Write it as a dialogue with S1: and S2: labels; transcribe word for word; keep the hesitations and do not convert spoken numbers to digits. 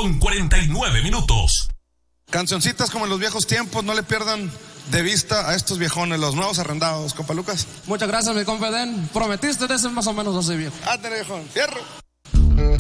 S1: con cuarenta y nueve minutos.
S2: Cancioncitas como en los viejos tiempos, no le pierdan de vista a estos viejones, los nuevos arrendados, compa Lucas.
S3: Muchas gracias, mi compa Edén. Prometiste de ese más o menos así, viejo.
S2: Ándale, viejón. Fierro.